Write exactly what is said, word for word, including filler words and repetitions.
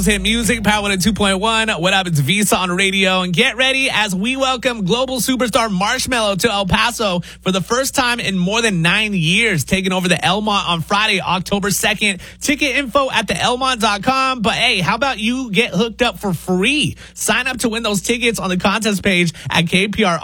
Hit music, Power one oh two point one. What up? It's Visa on radio. And get ready as we welcome global superstar Marshmello to El Paso for the first time in more than nine years, taking over the Elmont on Friday, October second. Ticket info at the elmont dot com. But hey, how about you get hooked up for free? Sign up to win those tickets on the contest page at K P R